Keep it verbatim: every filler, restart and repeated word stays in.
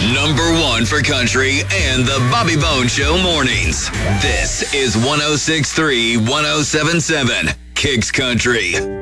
Number one for country and the Bobby Bone Show mornings. This is one oh six point three, one oh seven point seven Kicks Country.